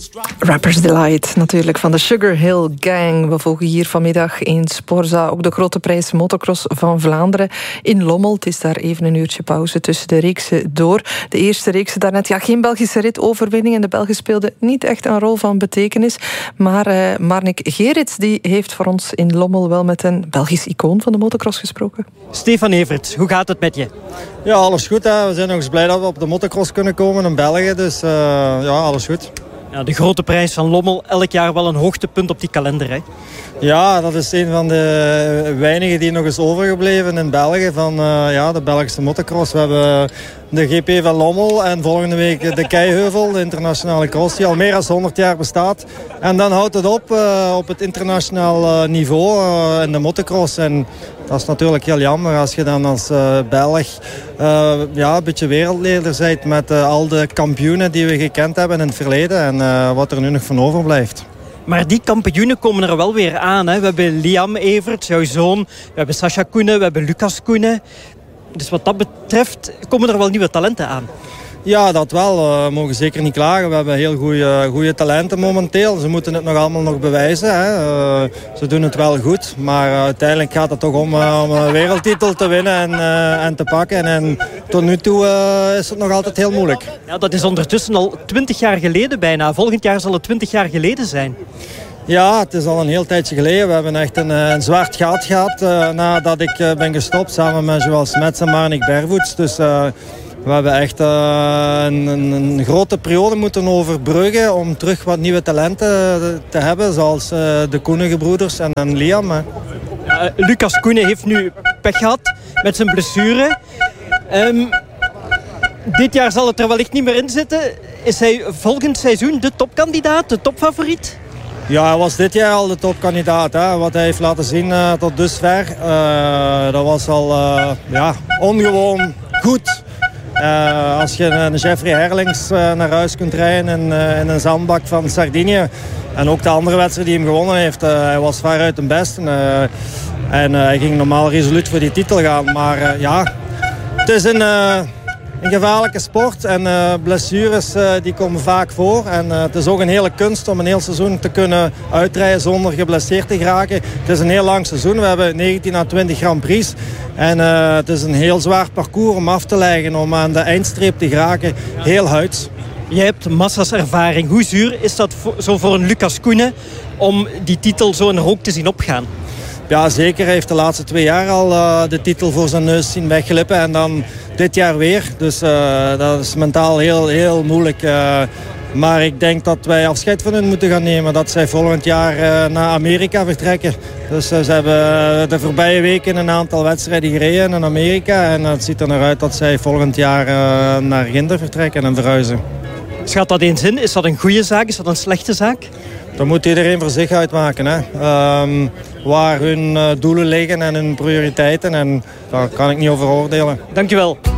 Rappers Delight natuurlijk van de Sugar Hill Gang. We volgen hier vanmiddag in Sporza ook de grote prijs motocross van Vlaanderen in Lommel. Het is daar even een uurtje pauze tussen de reeksen door. De eerste reeksen daarnet, geen Belgische ritoverwinning en de Belgen speelden niet echt een rol van betekenis. Maar Marnik Gerrits die heeft voor ons in Lommel wel met een Belgisch icoon van de motocross gesproken. Stefan Everts, hoe gaat het met je? Ja, alles goed. Hè. We zijn nog eens blij dat we op de motocross kunnen komen in België. Dus alles goed. Ja, de grote prijs van Lommel, elk jaar wel een hoogtepunt op die kalender, hè? Ja, dat is een van de weinigen die nog is overgebleven in België van de Belgische motocross. We hebben de GP van Lommel en volgende week de Keiheuvel, de internationale cross, die al meer dan 100 jaar bestaat. En dan houdt het op het internationaal niveau in de motocross. En dat is natuurlijk heel jammer als je dan als Belg een beetje wereldleider bent met al de kampioenen die we gekend hebben in het verleden en wat er nu nog van overblijft. Maar die kampioenen komen er wel weer aan. Hè? We hebben Liam Everts, jouw zoon. We hebben Sascha Koenen, we hebben Lucas Koenen. Dus wat dat betreft komen er wel nieuwe talenten aan. Ja, dat wel. We mogen zeker niet klagen. We hebben heel goede talenten momenteel. Ze moeten het nog allemaal bewijzen. Hè. Ze doen het wel goed. Maar uiteindelijk gaat het toch om een wereldtitel te winnen en te pakken. En tot nu toe is het nog altijd heel moeilijk. Ja, dat is ondertussen al 20 jaar geleden bijna. Volgend jaar zal het 20 jaar geleden zijn. Ja, het is al een heel tijdje geleden. We hebben echt een zwart gat gehad nadat ik ben gestopt samen met Joël Smets en Marnik Bervoets. Dus we hebben echt een grote periode moeten overbruggen om terug wat nieuwe talenten te hebben. Zoals de Koenengebroeders en Liam. Lucas Koenen heeft nu pech gehad met zijn blessure. Dit jaar zal het er wellicht niet meer in zitten. Is hij volgend seizoen de topkandidaat, de topfavoriet? Ja, hij was dit jaar al de topkandidaat. Hè. Wat hij heeft laten zien tot dusver, dat was al ongewoon goed. Als je een Jeffrey Herlings naar huis kunt rijden in een zandbak van Sardinië. En ook de andere wedstrijd die hem gewonnen heeft. Hij was veruit de beste. En hij ging normaal resoluut voor die titel gaan. Maar het is een gevaarlijke sport. En blessures die komen vaak voor. En het is ook een hele kunst om een heel seizoen te kunnen uitrijden zonder geblesseerd te geraken. Het is een heel lang seizoen. We hebben 19 à 20 Grand Prix. En het is een heel zwaar parcours om af te leggen, om aan de eindstreep te geraken. Heel huids. Je hebt massa's ervaring. Hoe zuur is dat zo voor een Lucas Koenen om die titel zo in rook te zien opgaan? Ja, zeker. Hij heeft de laatste 2 jaar al de titel voor zijn neus zien wegglippen. En dan dit jaar weer. Dus dat is mentaal heel, heel moeilijk. Maar ik denk dat wij afscheid van hen moeten gaan nemen. Dat zij volgend jaar naar Amerika vertrekken. Dus ze hebben de voorbije weken een aantal wedstrijden gereden in Amerika. En het ziet er naar uit dat zij volgend jaar naar Ginder vertrekken en verhuizen. Schat dat eens in? Is dat een goede zaak? Is dat een slechte zaak? Dat moet iedereen voor zich uitmaken. Hè. Waar hun doelen liggen en hun prioriteiten. En daar kan ik niet over oordelen. Dankjewel.